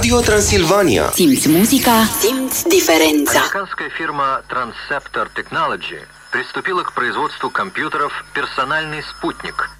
Radio Transilvania. Simți muzica, simți diferența. Американская фирма Transceptor Technology приступила к производству компьютеров «Персональный спутник»,